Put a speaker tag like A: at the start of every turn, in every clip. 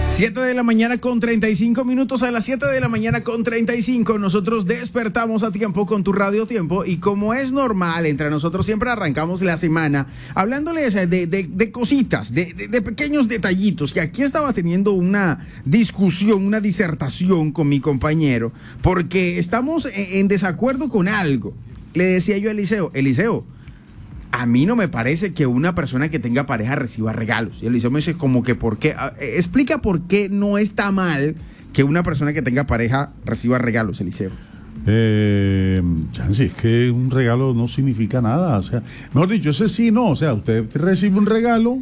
A: 7 de la mañana con 35 minutos. A las 7 de la mañana con 35 nosotros despertamos a tiempo con tu Radio Tiempo, y como es normal entre nosotros siempre arrancamos la semana hablándoles de cositas, de pequeños detallitos, que aquí estaba teniendo una discusión, una disertación con mi compañero porque estamos en desacuerdo con algo. Le decía yo a Eliseo, a mí no me parece que una persona que tenga pareja reciba regalos. Y Eliseo me dice como que ¿por qué? Explica por qué no está mal que una persona que tenga pareja reciba regalos, Eliseo.
B: Chansi, es que un regalo no significa nada. O sea, mejor dicho, ese sí, no. O sea, usted recibe un regalo,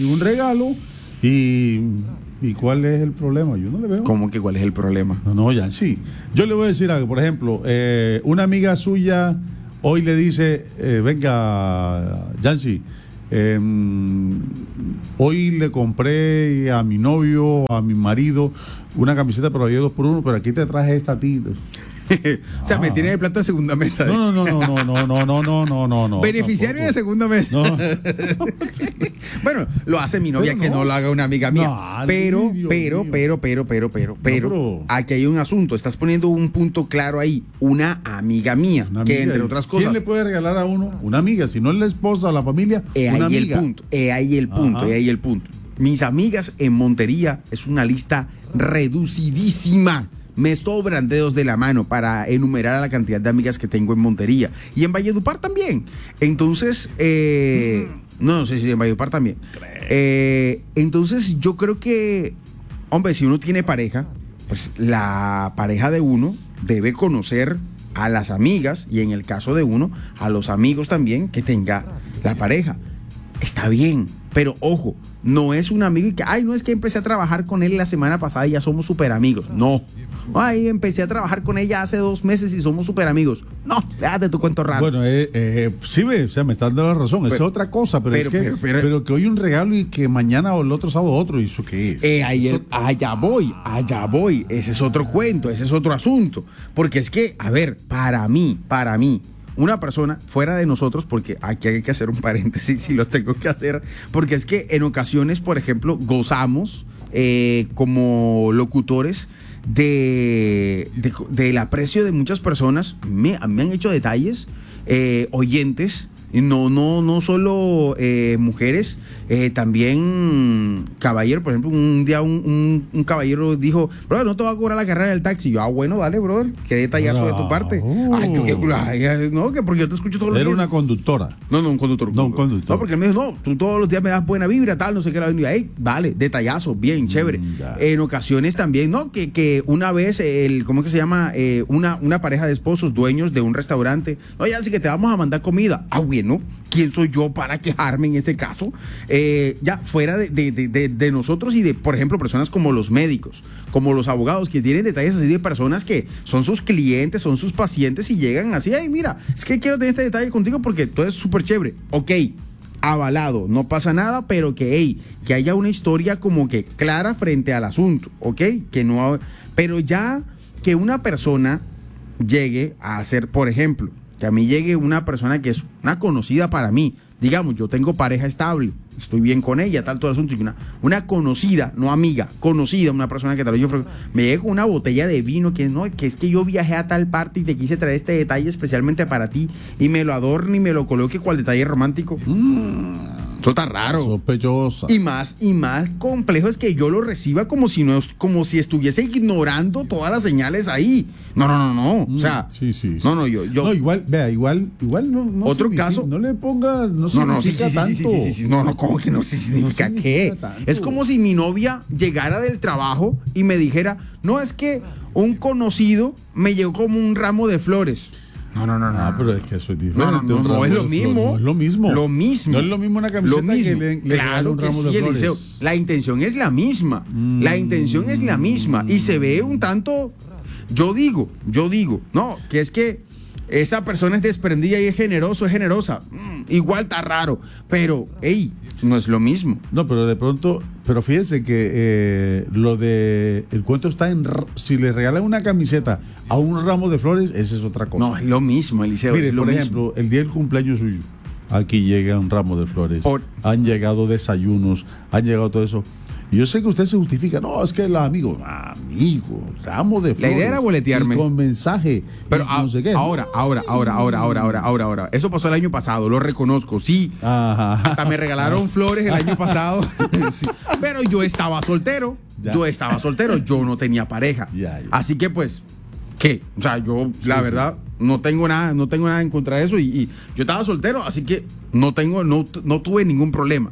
B: y ¿cuál es el problema? Yo no le veo.
A: ¿Cómo que cuál es el problema?
B: No, Yancy. Yo le voy a decir algo. Por ejemplo, una amiga suya hoy le dice, venga, Yancy, hoy le compré a mi novio, a mi marido, una camiseta, pero había 2x1, pero aquí te traje esta a ti.
A: O sea, me tiene el plato de segunda mesa.
B: No.
A: Beneficiario de segunda mesa.
B: No.
A: Bueno, lo hace mi novia, que no lo haga una amiga mía. Pero, aquí hay un asunto. Estás poniendo un punto claro ahí. Una amiga mía, que entre otras cosas.
B: ¿Quién le puede regalar a uno? Una amiga. Si no es la esposa o la familia, una amiga.
A: Ahí el punto. Mis amigas en Montería es una lista reducidísima. Me sobran dedos de la mano para enumerar a la cantidad de amigas que tengo en Montería. Y en Valledupar también. Entonces, no sé si en Valledupar también. Entonces, yo creo que, hombre, si uno tiene pareja, pues la pareja de uno debe conocer a las amigas, y en el caso de uno, a los amigos también que tenga la pareja. Está bien, pero ojo, no es un amigo y que, no es que empecé a trabajar con él la semana pasada y ya somos súper amigos. No. Empecé a trabajar con ella hace 2 meses y somos súper amigos. No, déjate tu cuento raro.
B: Bueno, sí, o sea, me estás dando la razón. Esa es otra cosa, pero que hoy un regalo y que mañana o el otro sábado otro, ¿y eso qué es?
A: Allá voy. Ese es otro cuento, ese es otro asunto. Porque es que, a ver, para mí, una persona fuera de nosotros, porque aquí hay que hacer un paréntesis, si lo tengo que hacer, porque es que en ocasiones, por ejemplo, gozamos como locutores del aprecio de muchas personas. Me han hecho detalles, oyentes, no solo mujeres, también caballeros. Por ejemplo, un día un caballero dijo, brother, no te va a cobrar la carrera del taxi. Y yo, bueno, dale, brother, qué detallazo de tu parte. No, que porque yo te escucho todos los días.
B: Era una conductora.
A: No, un conductor.
B: No, un conductor.
A: No, porque él me dijo, no, tú todos los días me das buena vibra, tal, no sé qué. Vale, detallazo, bien, chévere. En ocasiones también, ¿no? Que una vez, ¿cómo es que se llama? Una pareja de esposos, dueños de un restaurante. No, ya, así que te vamos a mandar comida. Bueno, ¿quién soy yo para quejarme en ese caso? Ya fuera de nosotros y de, por ejemplo, personas como los médicos, como los abogados, que tienen detalles así de personas que son sus clientes, son sus pacientes y llegan así, mira, es que quiero tener este detalle contigo porque todo es súper chévere. Ok, avalado, no pasa nada, pero que haya una historia como que clara frente al asunto, ok, pero ya que una persona llegue a hacer, por ejemplo, que a mí llegue una persona que es una conocida para mí, digamos, yo tengo pareja estable, estoy bien con ella, tal, todo el asunto, y una conocida, no amiga, conocida, una persona que tal vez me llegue con una botella de vino, que es que yo viajé a tal parte y te quise traer este detalle especialmente para ti, y me lo adorne y me lo coloque cual detalle romántico. Eso está raro.
B: Sospechosa.
A: Y más complejo es que yo lo reciba como si estuviese ignorando todas las señales ahí. No. O sea,
B: sí.
A: No, yo.
B: No, igual no.
A: Otro caso.
B: No le pongas, no significa tanto.
A: Sí. No, ¿cómo que no significa qué? Es como si mi novia llegara del trabajo y me dijera, no, es que un conocido me llegó como un ramo de flores. No.
B: Pero es que eso es diferente.
A: No es lo mismo.
B: No es lo mismo.
A: No
B: es lo mismo una camiseta que le
A: claro
B: un
A: que
B: ramo
A: sí,
B: de flores.
A: Eliseo. La intención es la misma. Y se ve un tanto. Yo digo, no, que es que esa persona es desprendida y es generosa. Igual está raro. Pero, no es lo mismo.
B: No, pero de pronto, fíjense que lo de el cuento está en si le regalan una camiseta a un ramo de flores, esa es otra cosa.
A: No, es lo mismo, Eliseo.
B: Mire, por ejemplo, el día del cumpleaños suyo, aquí llega un ramo de flores, han llegado desayunos, han llegado todo eso. Y yo sé que usted se justifica, no, es que los amigos, ramo de flores.
A: La idea era boletearme.
B: Y con mensaje.
A: Pero
B: no sé qué.
A: ahora. Eso pasó el año pasado, lo reconozco, sí.
B: Ajá.
A: Hasta me regalaron flores el año pasado. Sí. Pero yo estaba soltero.
B: Ya.
A: Yo no tenía pareja.
B: Ya.
A: Así que pues, ¿qué? O sea, yo, la verdad, no tengo nada en contra de eso. Y yo estaba soltero, así que no tuve ningún problema.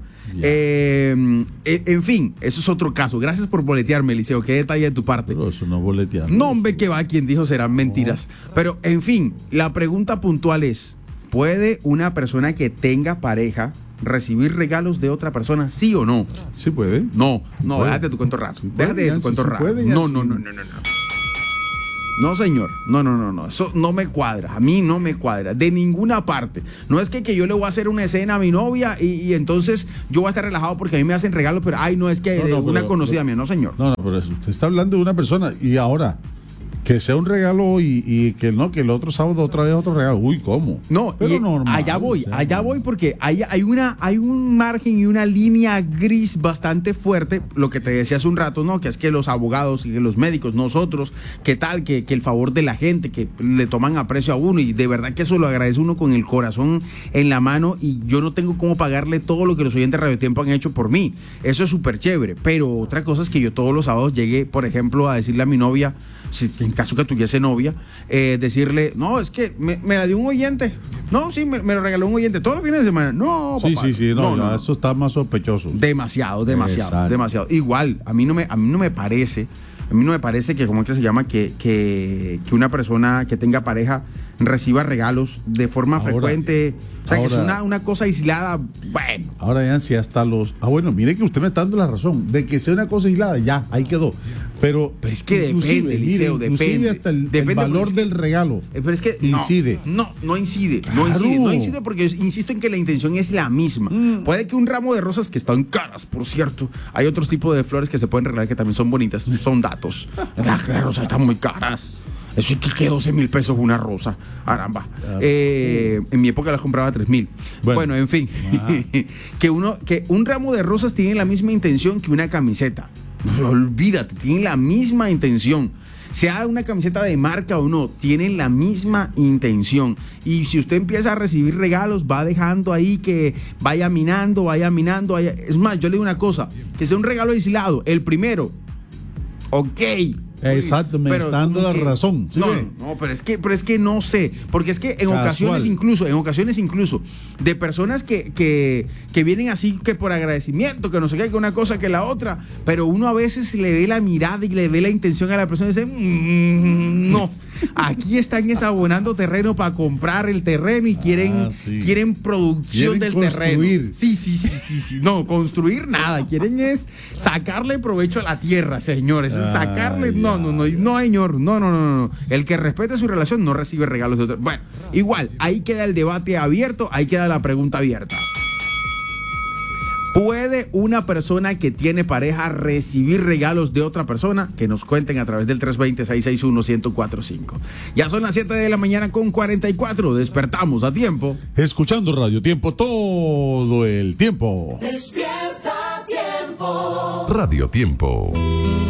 A: En fin, eso es otro caso. Gracias por boletearme, Eliseo. Qué detalle de tu parte.
B: Pero eso no es boletear.
A: No, hombre, que va, quien dijo serán mentiras. Pero, en fin, la pregunta puntual es: ¿puede una persona que tenga pareja recibir regalos de otra persona, sí o no?
B: Sí puede.
A: No,
B: Puede.
A: déjate tu cuento raro.
B: Sí puede,
A: Déjate de tu
B: Yancy,
A: cuento
B: sí
A: raro.
B: puede,
A: No.
B: Yancy.
A: No, señor. No. Eso no me cuadra. A mí no me cuadra. De ninguna parte. No es que yo le voy a hacer una escena a mi novia y entonces yo voy a estar relajado porque a mí me hacen regalos, pero no es que una conocida mía. No, señor.
B: No, pero eso, usted está hablando de una persona y ahora que sea un regalo y que el otro sábado otra vez otro regalo. Uy, ¿cómo?
A: No,
B: pero
A: y
B: normal,
A: allá voy
B: o sea,
A: porque hay un margen y una línea gris bastante fuerte, lo que te decía hace un rato, ¿no? Que es que los abogados y que los médicos, nosotros, que tal, que el favor de la gente, que le toman aprecio a uno, y de verdad que eso lo agradece uno con el corazón en la mano, y yo no tengo cómo pagarle todo lo que los oyentes de Radio Tiempo han hecho por mí. Eso es súper chévere, pero otra cosa es que yo todos los sábados llegué, por ejemplo, a decirle a mi novia, si en caso que tuviese novia, decirle, no, es que me la dio un oyente. No, sí, me lo regaló un oyente todos los fines de semana. No,
B: Sí,
A: papá,
B: no, eso está más sospechoso.
A: Demasiado.
B: Exacto.
A: Igual, a mí no me parece que, ¿cómo es que se llama? Que una persona que tenga pareja reciba regalos de forma frecuente. O sea, que es una cosa aislada. Bueno.
B: Ahora ya si hasta los... bueno, mire que usted me está dando la razón. De que sea una cosa aislada, ya, ahí quedó. Pero
A: es que depende, Eliseo,
B: inclusive
A: depende.
B: hasta el
A: Depende,
B: valor
A: porque
B: del regalo
A: pero es que
B: incide.
A: No incide.
B: Claro.
A: No incide porque yo insisto en que la intención es la misma. Puede que un ramo de rosas, que están caras, por cierto. Hay otros tipos de flores que se pueden regalar que también son bonitas. Son datos. Las rosas están muy caras. Eso es que 12,000 pesos una rosa. Caramba. En mi época las compraba 3,000. Bueno, en fin. que un ramo de rosas tiene la misma intención que una camiseta. No, olvídate, tienen la misma intención. Sea una camiseta de marca o no, tienen la misma intención. Y si usted empieza a recibir regalos, va dejando ahí que vaya minando. Es más, yo le digo una cosa, que sea un regalo aislado, el primero, ok.
B: Exacto, me está dando la razón. ¿Sí?
A: No, pero es que no sé, porque es que en ocasiones incluso, de personas que vienen así que por agradecimiento, que no sé qué, que una cosa que la otra, pero uno a veces le ve la mirada y le ve la intención a la persona y dice, no, aquí están abonando terreno para comprar el terreno y quieren producción del terreno. Sí. No, construir nada, quieren es sacarle provecho a la tierra, señores, sacarle, no, señor, no. El que respete su relación no recibe regalos de otro. Bueno, igual, ahí queda el debate abierto, ahí queda la pregunta abierta. ¿Puede una persona que tiene pareja recibir regalos de otra persona? Que nos cuenten a través del 320-661-1045. Ya son las 7 de la mañana con 44. Despertamos a tiempo.
B: Escuchando Radio Tiempo todo el tiempo.
C: Despierta Tiempo.
D: Radio Tiempo.